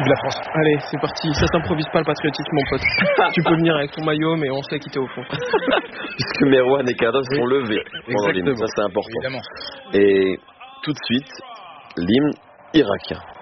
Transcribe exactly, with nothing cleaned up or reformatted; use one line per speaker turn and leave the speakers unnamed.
Vive la France.
Allez, c'est parti. Ça s'improvise pas le patriotisme, mon pote. Tu peux venir avec ton maillot, mais on sait qui t'es au fond.
Puisque Merwan et Carlos sont levés pendant l'hymne, ça c'est important.
Évidemment.
Et tout de suite, l'hymne irakien.